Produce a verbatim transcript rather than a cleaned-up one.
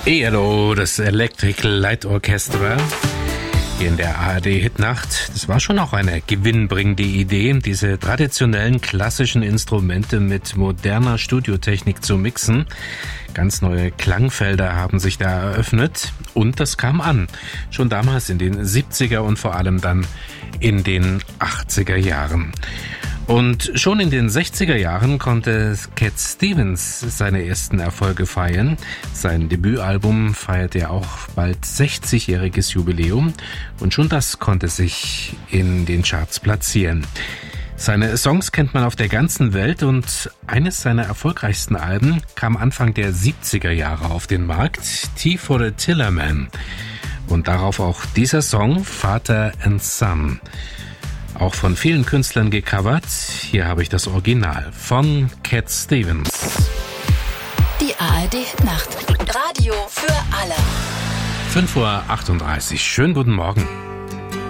E L O, das Electric Light Orchestra, hier in der A R D-Hitnacht. Das war schon auch eine gewinnbringende Idee, diese traditionellen klassischen Instrumente mit moderner Studiotechnik zu mixen. Ganz neue Klangfelder haben sich da eröffnet und das kam an. Schon damals in den siebziger und vor allem dann in den achtziger Jahren. Und schon in den sechziger Jahren konnte Cat Stevens seine ersten Erfolge feiern. Sein Debütalbum feiert ja auch bald sechzigjähriges Jubiläum und schon das konnte sich in den Charts platzieren. Seine Songs kennt man auf der ganzen Welt und eines seiner erfolgreichsten Alben kam Anfang der siebziger Jahre auf den Markt, Tea for the Tillerman. Und darauf auch dieser Song, Father and Son. Auch von vielen Künstlern gecovert. Hier habe ich das Original von Cat Stevens. Die A R D-Hitnacht. Radio für alle. fünf Uhr achtunddreißig. Schönen guten Morgen.